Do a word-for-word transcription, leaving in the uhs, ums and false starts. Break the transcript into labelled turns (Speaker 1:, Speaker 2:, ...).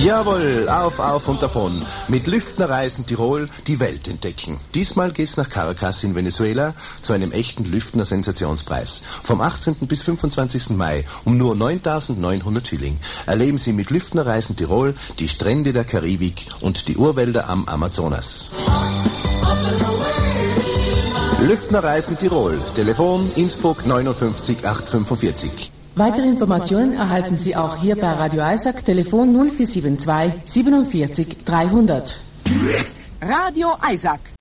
Speaker 1: Jawohl, auf, auf und davon. Mit Lüftner Reisen Tirol die Welt entdecken. Diesmal geht's nach Caracas in Venezuela zu einem echten Lüftner Sensationspreis. Vom achtzehnten bis fünfundzwanzigsten Mai um nur neuntausendneunhundert Schilling erleben Sie mit Lüftner Reisen Tirol die Strände der Karibik und die Urwälder am Amazonas. Lüftner Reisen Tirol. Telefon Innsbruck neunundfünfzig achthundertfünfundvierzig.
Speaker 2: Weitere Informationen erhalten Sie auch hier bei Radio Isaac, Telefon null vier sieben zwei siebenundvierzig dreihundert.
Speaker 3: Radio Isaac.